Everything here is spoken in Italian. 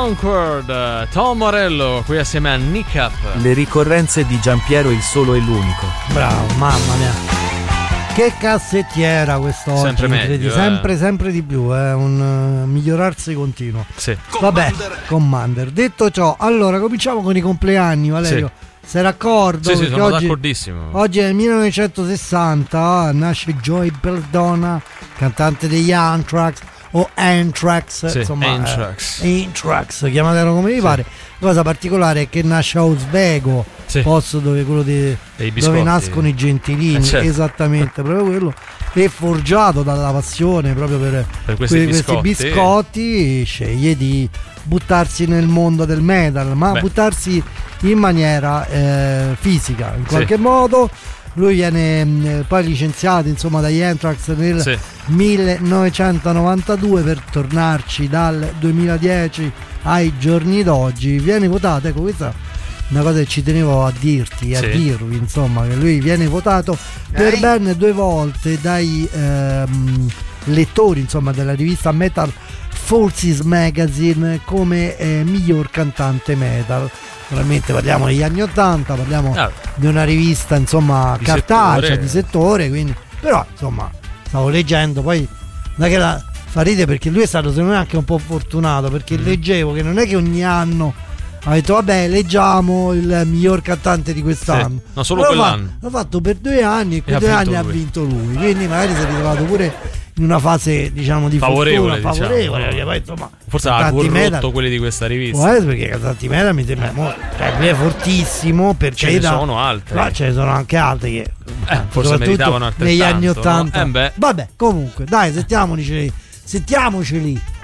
Concord, Tom Morello qui assieme a Nick Up. Le ricorrenze di Giampiero il solo e l'unico. Bravo, mamma mia. Che cassettiera quest'oggi. Sempre meglio, sempre di più, è un migliorarsi continuo. Sì. Vabbè, Commander. Detto ciò, allora cominciamo con i compleanni, Valerio. Sì. Sei d'accordo? Sì, sono oggi, d'accordissimo. Oggi è il 1960, nasce Joey Belladonna, cantante degli Anthrax o Anthrax, sì, insomma, Anthrax, chiamatelo come vi pare. La cosa particolare è che nasce a Oswego, sì, posto dove quello dove nascono i gentilini, certo, esattamente, proprio quello, e forgiato dalla passione proprio per questi biscotti, sceglie di buttarsi nel mondo del metal, ma buttarsi in maniera fisica, in qualche modo. Lui viene poi licenziato, insomma, dagli Anthrax nel 1992 per tornarci dal 2010 ai giorni d'oggi. Viene votato, ecco, questa è una cosa che ci tenevo a dirvi, insomma, che lui viene votato per ben 2 volte dai lettori, insomma, della rivista Metal Forces Magazine come miglior cantante metal. Naturalmente parliamo degli anni 80, parliamo di una rivista, insomma, cartacea, di settore, quindi, però insomma stavo leggendo, poi non è che la fa ridere, perché lui è stato secondo me anche un po' fortunato, perché leggevo che non è che ogni anno ha detto vabbè leggiamo il miglior cantante di quest'anno, no, solo quell'anno l'ha fatto per 2 anni e quei 2 anni ha vinto lui, quindi magari si è ritrovato pure in una fase, diciamo, di favorevole, diciamo. Poi, insomma, forse ha corrotto quelli di questa rivista, perché cantanti metal mi sembra lui è fortissimo, perché ce ne sono altri, ma ce ne sono anche altri che forse meritavano altrettanto negli anni 80, no? Vabbè, comunque dai, sentiamoceli